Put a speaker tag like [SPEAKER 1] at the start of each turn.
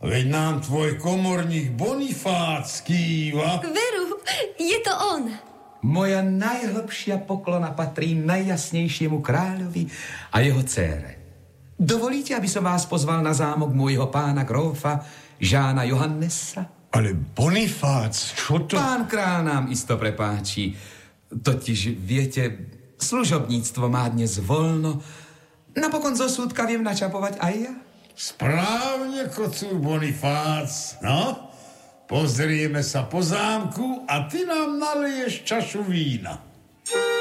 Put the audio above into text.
[SPEAKER 1] Veď nám tvoj komorník Bonifác kýva.
[SPEAKER 2] Veru, je to on.
[SPEAKER 3] Moja najhlbšia poklona patrí najjasnejšiemu kráľovi a jeho dcére. Dovolíte, aby som vás pozval na zámok môjho pána grófa Žána Johannesa?
[SPEAKER 1] Ale Bonifác, čo to...
[SPEAKER 3] Pán král nám isto prepáči. Totiž, viete, služobníctvo má dnes voľno. Napokon zo súdka viem načapovať aj ja.
[SPEAKER 1] Správne, kocúr Bonifác. No, pozrieme sa po zámku a ty nám nalieš čašu vína.